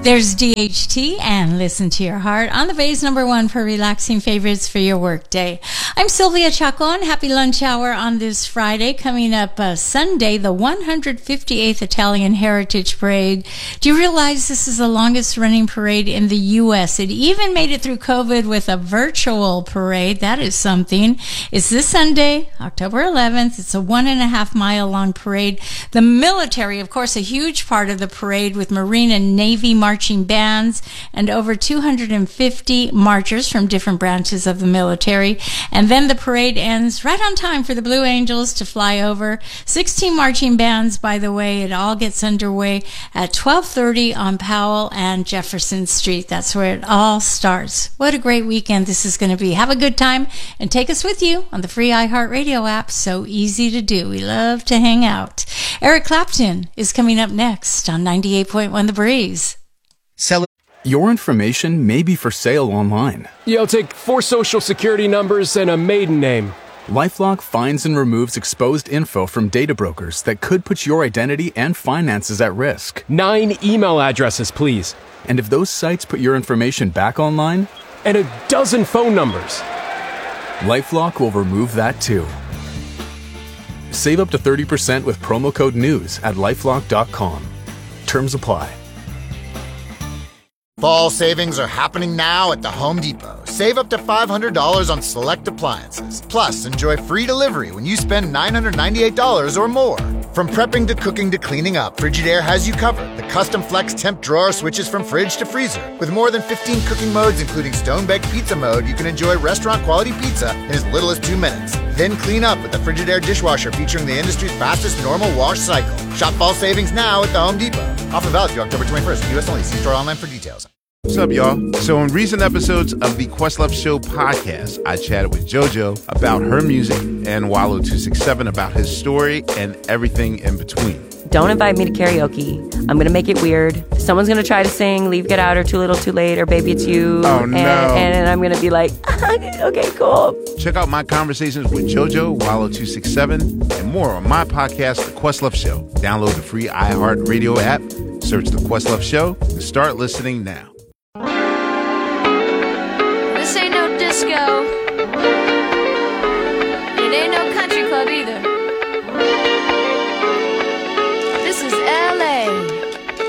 There's DHT and Listen to Your Heart on the Bay's #1 for relaxing favorites for your workday. I'm Sylvia Chacon. Happy lunch hour on this Friday. Coming up Sunday, the 158th Italian Heritage Parade. Do you realize this is the longest running parade in the U.S.? It even made it through COVID with a virtual parade. That is something. It's this Sunday, October 11th. It's a 1.5 mile long parade. The military, of course, a huge part of the parade with Marine and Navy marching bands and over 250 marchers from different branches of the military. And then the parade ends right on time for the Blue Angels to fly over. 16 marching bands, by the way. It all gets underway at 12:30 on Powell and Jefferson Street. That's where it all starts. What a great weekend this is going to be. Have a good time and take us with you on the free iHeartRadio app. So easy to do. We love to hang out. Eric Clapton is coming up next on 98.1 The Breeze. Your information may be for sale online. Yeah, I'll take 4 social security numbers and a maiden name. LifeLock finds and removes exposed info from data brokers that could put your identity and finances at risk. 9 email addresses, please. And if those sites put your information back online? And a dozen phone numbers. LifeLock will remove that too. Save up to 30% with promo code NEWS at LifeLock.com. Terms apply. Fall savings are happening now at the Home Depot. Save up to $500 on select appliances. Plus, enjoy free delivery when you spend $998 or more. From prepping to cooking to cleaning up, Frigidaire has you covered. The custom flex temp drawer switches from fridge to freezer. With more than 15 cooking modes, including stone-baked pizza mode, you can enjoy restaurant-quality pizza in as little as 2 minutes. Then clean up with the Frigidaire dishwasher featuring the industry's fastest normal wash cycle. Shop fall savings now at the Home Depot. Offer valid through October 21st. U.S. only. See store online for details. What's up, y'all? So in recent episodes of the Questlove Show podcast, I chatted with JoJo about her music and Wallo267 about his story and everything in between. Don't invite me to karaoke. I'm going to make it weird. Someone's going to try to sing Leave, Get Out, or Too Little, Too Late, or Baby It's You. Oh, no. And I'm going to be like, okay, cool. Check out my conversations with JoJo, Wallo267, and more on my podcast, The Questlove Show. Download the free iHeartRadio app, search The Questlove Show, and start listening now. This ain't no disco.